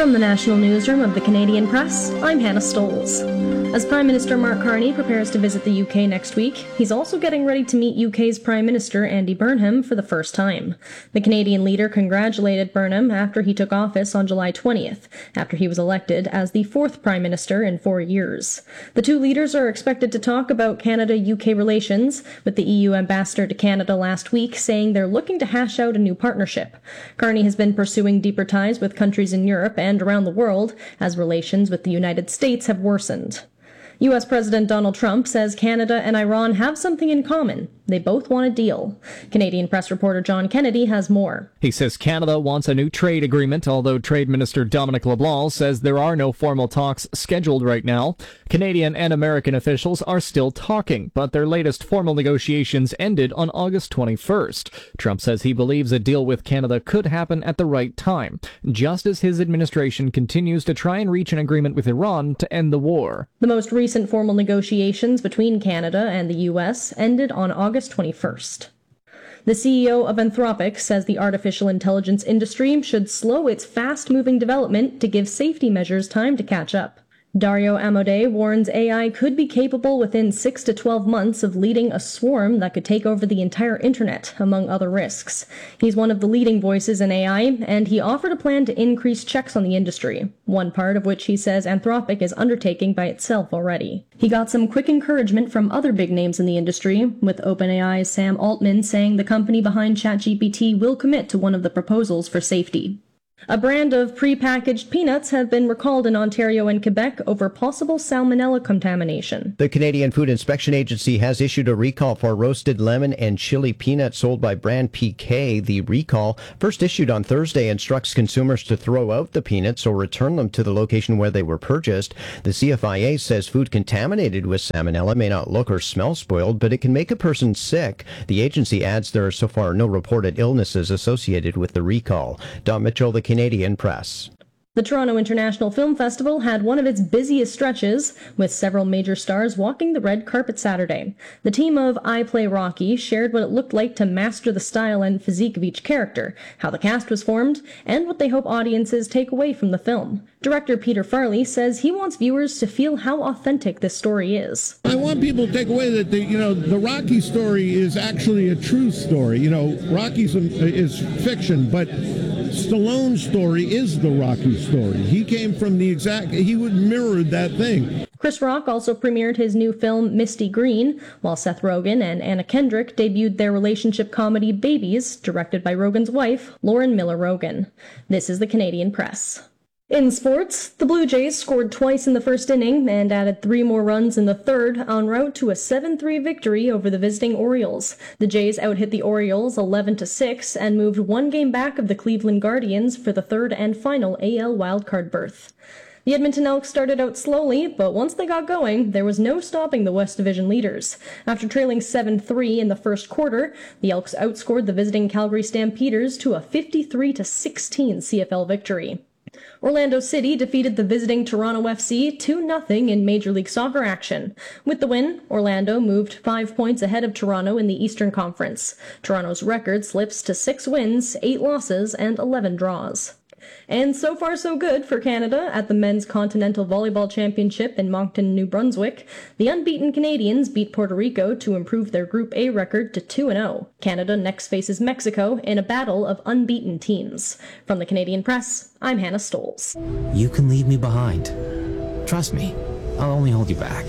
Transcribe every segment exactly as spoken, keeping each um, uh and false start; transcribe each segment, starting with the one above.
From the National Newsroom of the Canadian Press, I'm Hannah Stoles. As Prime Minister Mark Carney prepares to visit the U K next week, he's also getting ready to meet U K's Prime Minister Andy Burnham for the first time. The Canadian leader congratulated Burnham after he took office on July twentieth, after he was elected as the fourth Prime Minister in four years. The two leaders are expected to talk about Canada-U K relations, with the E U ambassador to Canada last week saying they're looking to hash out a new partnership. Carney has been pursuing deeper ties with countries in Europe and around the world as relations with the United States have worsened. U S President Donald Trump says Canada and Iran have something in common. They both want a deal. Canadian press reporter John Kennedy has more. He says Canada wants a new trade agreement, although Trade Minister Dominic LeBlanc says there are no formal talks scheduled right now. Canadian and American officials are still talking, but their latest formal negotiations ended on August twenty-first. Trump says he believes a deal with Canada could happen at the right time, just as his administration continues to try and reach an agreement with Iran to end the war. The most recent formal negotiations between Canada and the U S ended on August twenty-first. The C E O of Anthropic says the artificial intelligence industry should slow its fast-moving development to give safety measures time to catch up. Dario Amodei warns A I could be capable within six to twelve months of leading a swarm that could take over the entire internet, among other risks. He's one of the leading voices in A I, and he offered a plan to increase checks on the industry, one part of which he says Anthropic is undertaking by itself already. He got some quick encouragement from other big names in the industry, with OpenAI's Sam Altman saying the company behind ChatGPT will commit to one of the proposals for safety. A brand of pre-packaged peanuts have been recalled in Ontario and Quebec over possible salmonella contamination. The Canadian Food Inspection Agency has issued a recall for roasted lemon and chili peanuts sold by brand P K. The recall, first issued on Thursday, instructs consumers to throw out the peanuts or return them to the location where they were purchased. The C F I A says food contaminated with salmonella may not look or smell spoiled, but it can make a person sick. The agency adds there are so far no reported illnesses associated with the recall. Don Mitchell, the Canadian Press. The Toronto International Film Festival had one of its busiest stretches, with several major stars walking the red carpet Saturday. The team of I Play Rocky shared what it looked like to master the style and physique of each character, how the cast was formed, and what they hope audiences take away from the film. Director Peter Farley says he wants viewers to feel how authentic this story is. I want people to take away that the, you know, the Rocky story is actually a true story. You know, Rocky's is fiction, but Stallone's story is the Rocky story. He came from the exact, he would mirror that thing. Chris Rock also premiered his new film Misty Green, while Seth Rogen and Anna Kendrick debuted their relationship comedy Babies, directed by Rogen's wife, Lauren Miller Rogen. This is the Canadian Press. In sports, the Blue Jays scored twice in the first inning and added three more runs in the third en route to a seven three victory over the visiting Orioles. The Jays outhit the Orioles eleven to six and moved one game back of the Cleveland Guardians for the third and final A L wildcard berth. The Edmonton Elks started out slowly, but once they got going, there was no stopping the West Division leaders. After trailing seven three in the first quarter, the Elks outscored the visiting Calgary Stampeders to a fifty-three to sixteen C F L victory. Orlando City defeated the visiting Toronto F C two nothing in Major League Soccer action. With the win, Orlando moved five points ahead of Toronto in the Eastern Conference. Toronto's record slips to six wins, eight losses, and eleven draws. And so far so good for Canada at the Men's Continental Volleyball Championship in Moncton, New Brunswick. The unbeaten Canadians beat Puerto Rico to improve their Group A record to two and oh. Canada next faces Mexico in a battle of unbeaten teams. From the Canadian Press, I'm Hannah Stoles. You can leave me behind. Trust me, I'll only hold you back.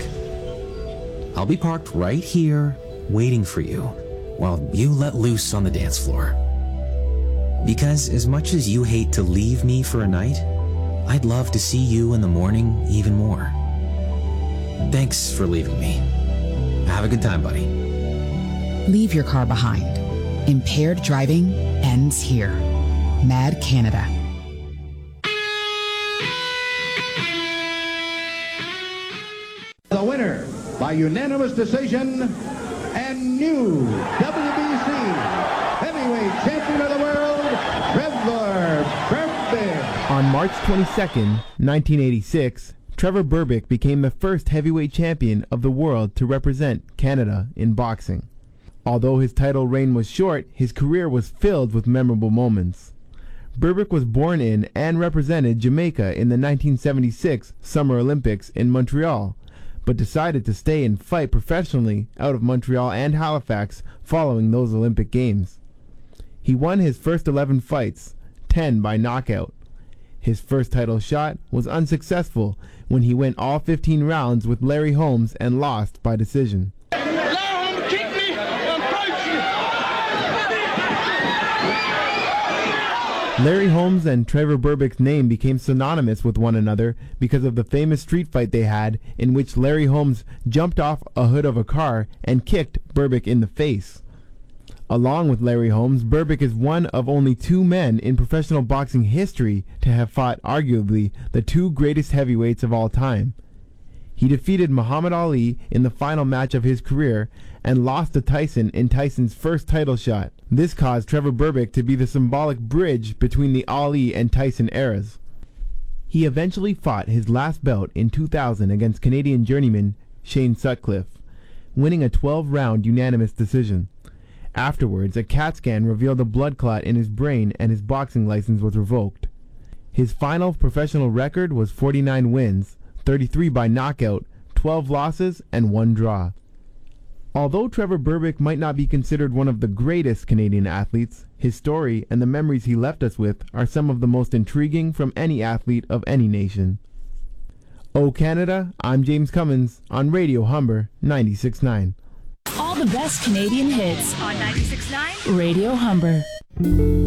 I'll be parked right here, waiting for you, while you let loose on the dance floor. Because as much as you hate to leave me for a night, I'd love to see you in the morning even more. Thanks for leaving me. Have a good time, buddy. Leave your car behind. Impaired driving ends here. Mad Canada. The winner by unanimous decision and new W B C heavyweight champion of the world, Trevor Berbick. On March twenty-second, nineteen eighty-six, Trevor Berbick became the first heavyweight champion of the world to represent Canada in boxing. Although his title reign was short, his career was filled with memorable moments. Berbick was born in and represented Jamaica in the nineteen seventy-six Summer Olympics in Montreal, but decided to stay and fight professionally out of Montreal and Halifax following those Olympic Games. He won his first eleven fights, ten by knockout. His first title shot was unsuccessful when he went all fifteen rounds with Larry Holmes and lost by decision. Larry Holmes and Trevor Berbick's name became synonymous with one another because of the famous street fight they had in which Larry Holmes jumped off a hood of a car and kicked Berbick in the face. Along with Larry Holmes, Berbick is one of only two men in professional boxing history to have fought arguably the two greatest heavyweights of all time. He defeated Muhammad Ali in the final match of his career and lost to Tyson in Tyson's first title shot. This caused Trevor Berbick to be the symbolic bridge between the Ali and Tyson eras. He eventually fought his last bout in two thousand against Canadian journeyman Shane Sutcliffe, winning a twelve round unanimous decision. Afterwards, a CAT scan revealed a blood clot in his brain and his boxing license was revoked. His final professional record was forty-nine wins, thirty-three by knockout, twelve losses, and one draw. Although Trevor Berbick might not be considered one of the greatest Canadian athletes, his story and the memories he left us with are some of the most intriguing from any athlete of any nation. O Canada, I'm James Cummins on Radio Humber ninety-six point nine. All the best Canadian hits on ninety-six point nine Radio Humber.